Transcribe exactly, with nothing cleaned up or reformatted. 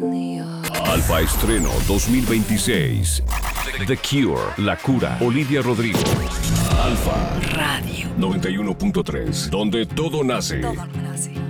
Alfa Estreno dos mil veintiséis. The Cure, La Cura, Olivia Rodrigo. Alfa Radio noventa y uno punto tres, donde todo nace. Todo nace.